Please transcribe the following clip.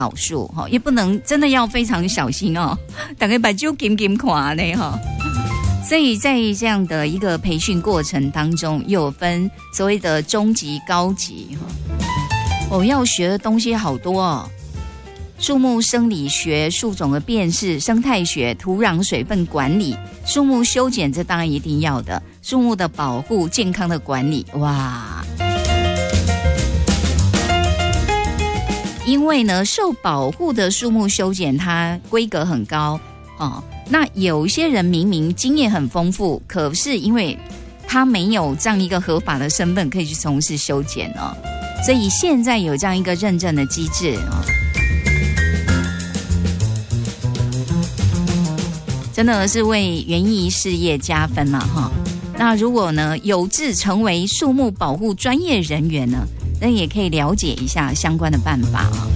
老树哈，也不能真的要非常小心哦，大概把就紧紧看呢哈。所以在这样的一个培训过程当中，又有分所谓的中级、高级哈。要学的东西好多哦。树木生理学、树种的辨识、生态学、土壤水分管理、树木修剪，这当然一定要的。树木的保护、健康的管理，哇！因为呢，受保护的树木修剪，它规格很高哦。那有些人明明经验很丰富，可是因为他没有这样一个合法的身份可以去从事修剪哦，所以现在有这样一个认证的机制哦。真的是为园艺事业加分嘛哈。那如果呢有志成为树木保护专业人员呢，那也可以了解一下相关的办法啊。